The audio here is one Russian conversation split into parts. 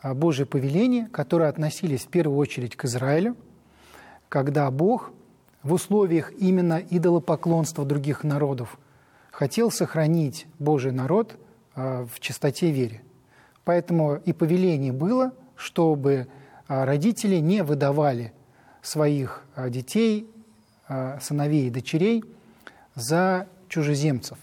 Божьи повеления, которые относились в первую очередь к Израилю, когда Бог в условиях именно идолопоклонства других народов хотел сохранить Божий народ в чистоте веры. Поэтому и повеление было, чтобы родители не выдавали своих детей, сыновей и дочерей за чужеземцев.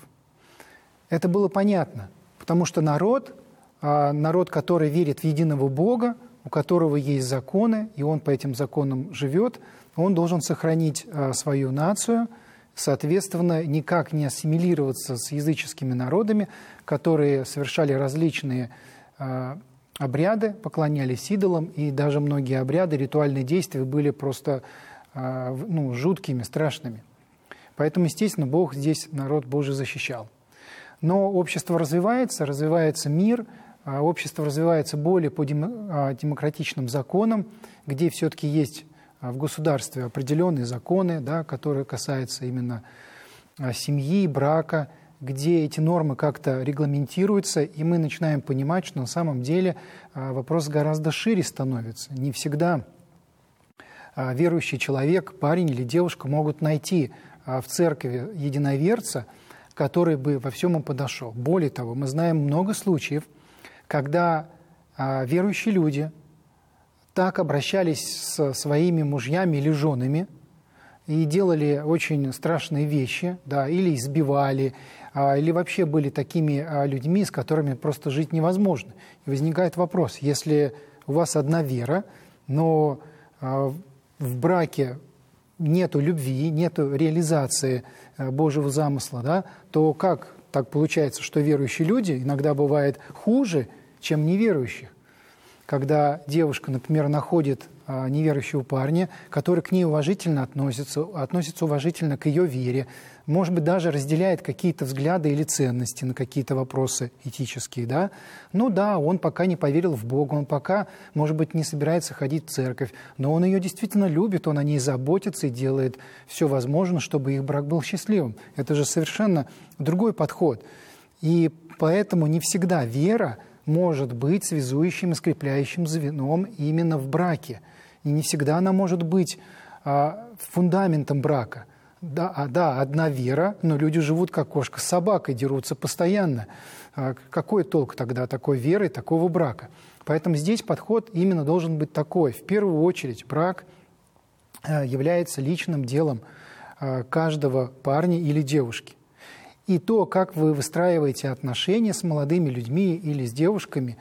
Это было понятно, потому что народ, который верит в единого Бога, у которого есть законы, и он по этим законам живет, он должен сохранить свою нацию, соответственно, никак не ассимилироваться с языческими народами, которые совершали различные обряды, поклонялись идолам, и даже многие обряды, ритуальные действия были просто жуткими, страшными. Поэтому, естественно, Бог здесь народ Божий защищал. Но общество развивается мир, общество развивается более по демократичным законам, где все-таки есть в государстве определенные законы, да, которые касаются именно семьи, брака, где эти нормы как-то регламентируются, и мы начинаем понимать, что на самом деле вопрос гораздо шире становится. Не всегда верующий человек, парень или девушка могут найти в церкви единоверца, который бы во всем им подошел. Более того, мы знаем много случаев, когда верующие люди так обращались со своими мужьями или женами и делали очень страшные вещи, да, или избивали, или вообще были такими людьми, с которыми просто жить невозможно. И возникает вопрос, если у вас одна вера, но в браке нету любви, нету реализации Божьего замысла, да, то как так получается, что верующие люди иногда бывают хуже, чем неверующих? Когда девушка, например, находит неверующего парня, который к ней уважительно относится уважительно к ее вере, может быть, даже разделяет какие-то взгляды или ценности на какие-то вопросы этические, да? Ну да, он пока не поверил в Бога, он пока, может быть, не собирается ходить в церковь, но он ее действительно любит, он о ней заботится и делает все возможное, чтобы их брак был счастливым. Это же совершенно другой подход. И поэтому не всегда вера может быть связующим и скрепляющим звеном именно в браке. И не всегда она может быть фундаментом брака. Да, одна вера, но люди живут как кошка с собакой, дерутся постоянно. Какой толк тогда такой веры, такого брака? Поэтому здесь подход именно должен быть такой. В первую очередь брак является личным делом каждого парня или девушки. И то, как вы выстраиваете отношения с молодыми людьми или с девушками,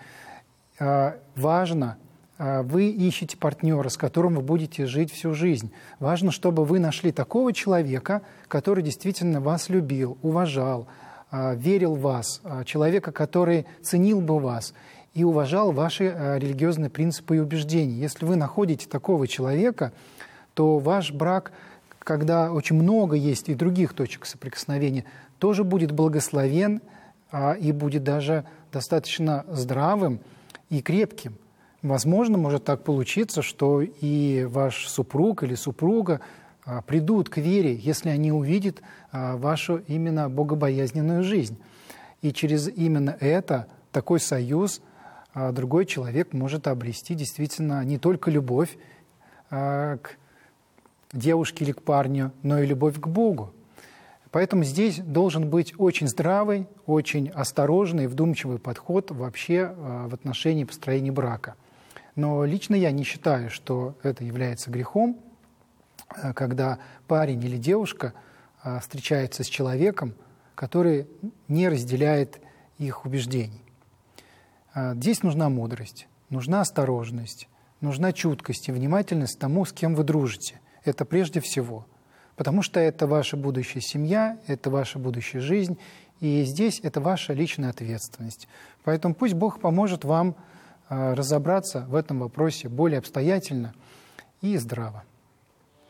важно. Вы ищете партнера, с которым вы будете жить всю жизнь. Важно, чтобы вы нашли такого человека, который действительно вас любил, уважал, верил в вас, человека, который ценил бы вас и уважал ваши религиозные принципы и убеждения. Если вы находите такого человека, то ваш брак, когда очень много есть и других точек соприкосновения, тоже будет благословен и будет даже достаточно здравым и крепким. Возможно, может так получиться, что и ваш супруг или супруга придут к вере, если они увидят вашу именно богобоязненную жизнь. И через именно это, такой союз, другой человек может обрести действительно не только любовь к девушке или к парню, но и любовь к Богу. Поэтому здесь должен быть очень здравый, очень осторожный, вдумчивый подход вообще в отношении построения брака. Но лично я не считаю, что это является грехом, когда парень или девушка встречается с человеком, который не разделяет их убеждений. Здесь нужна мудрость, нужна осторожность, нужна чуткость и внимательность к тому, с кем вы дружите. Это прежде всего. Потому что это ваша будущая семья, это ваша будущая жизнь, и здесь это ваша личная ответственность. Поэтому пусть Бог поможет вам разобраться в этом вопросе более обстоятельно и здраво.